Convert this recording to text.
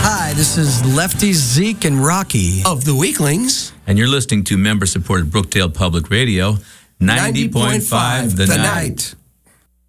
Hi, this is Lefty, Zeke, and Rocky of the Weaklings. And you're listening to member-supported Brookdale Public Radio, 90.5 The Night.